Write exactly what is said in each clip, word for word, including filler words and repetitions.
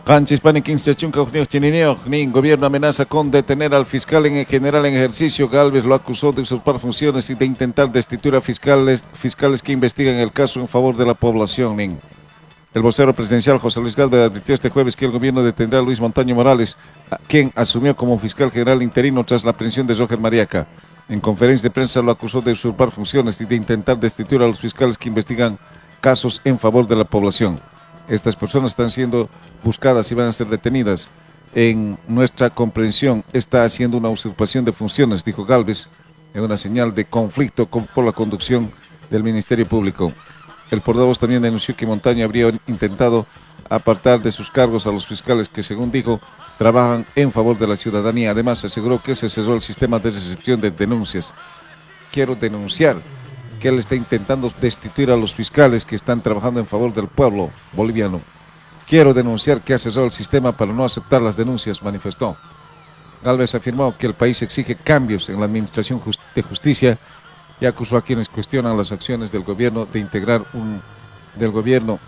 Hanchis Paniquins Chachunca Chinineo, Nin, gobierno amenaza con detener al fiscal en general en ejercicio. Galvez lo acusó de usurpar funciones y de intentar destituir a fiscales, fiscales que investigan el caso en favor de la población. Nin. El vocero presidencial José Luis Galvez advirtió este jueves que el gobierno detendrá a Luis Montaño Morales, quien asumió como fiscal general interino tras la aprehensión de Roger Mariaca. En conferencia de prensa lo acusó de usurpar funciones y de intentar destituir a los fiscales que investigan casos en favor de la población. Estas personas están siendo buscadas y van a ser detenidas. En nuestra comprensión está haciendo una usurpación de funciones, dijo Galvez, en una señal de conflicto con, por la conducción del Ministerio Público. El portavoz también denunció que Montaño habría intentado apartar de sus cargos a los fiscales que, según dijo, trabajan en favor de la ciudadanía. Además, aseguró que se cerró el sistema de recepción de denuncias. Quiero denunciar que él está intentando destituir a los fiscales que están trabajando en favor del pueblo boliviano. Quiero denunciar que ha cerrado el sistema para no aceptar las denuncias, manifestó. Galvez afirmó que el país exige cambios en la administración de justicia y acusó a quienes cuestionan las acciones del gobierno de integrar un del gobierno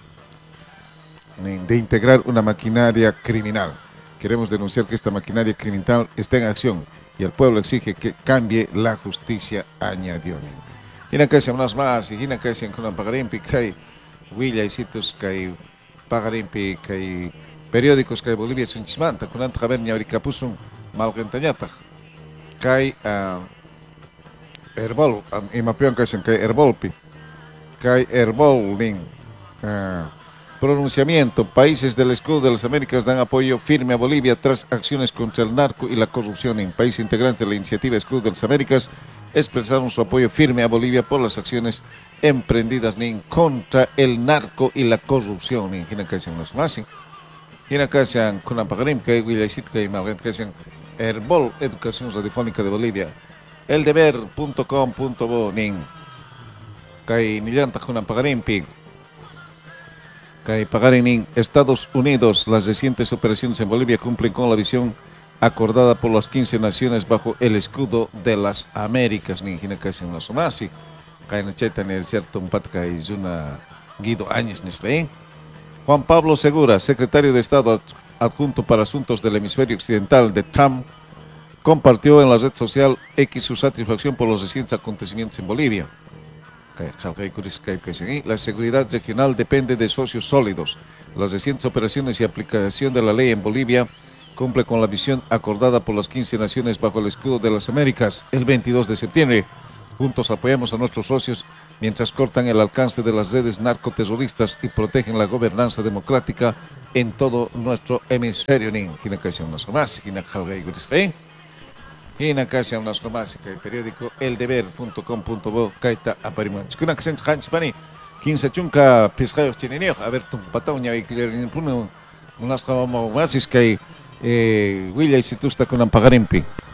de integrar una maquinaria criminal. Queremos denunciar que esta maquinaria criminal está en acción y el pueblo exige que cambie la justicia, añadió. Hina kasi unas más y hina kasi ang kunang pagarimpi kay Willa y sitios kay pagarimpi kay periódicos kay Bolivia sunchismanta kunang takaber niya kapusong malgentañata kay uh, Herbol, imapion kasi kay Herbolpi kay Herbol ning uh, pronunciamiento. Países del escudo de las Américas dan apoyo firme a Bolivia tras acciones contra el narco y la corrupción. En países integrantes de la iniciativa Escudo de las Américas expresaron su apoyo firme a Bolivia por las acciones emprendidas nin, contra el narco y la corrupción. Nin, hina kasi ang nasmasi. Hina kasi ang kunang pagarim kay Willaysit kay Malgent kasi ang Herbol Educación Radiofónica de Bolivia. el deber punto com punto bo nin kay nilanta kunang pagarim pig. Kay pagarin en Estados Unidos, las recientes operaciones en Bolivia cumplen con la visión acordada por las quince naciones bajo el escudo de las Américas. Ningina kasi una somasi. Kay nacheta ni el cierto un pat kay Zuna Guido Áñez Nisraín. Juan Pablo Segura, secretario de Estado adjunto para asuntos del hemisferio occidental de Trump, compartió en la red social X su satisfacción por los recientes acontecimientos en Bolivia. La seguridad regional depende de socios sólidos. Las recientes operaciones y aplicación de la ley en Bolivia cumple con la visión acordada por las quince naciones bajo el escudo de las Américas el veintidós de septiembre. Juntos apoyamos a nuestros socios mientras cortan el alcance de las redes narcoterroristas y protegen la gobernanza democrática en todo nuestro hemisferio. Hina kasi ang naskomasi kay periódico el deber punto com punto bo kaita aparimanch. Kuna kasen hanch pani quince chunka piscayos chinineo a ver tum pataw nya iklerin puno unas kamamasis kay eh Willa y situsta kunang pagarimpi.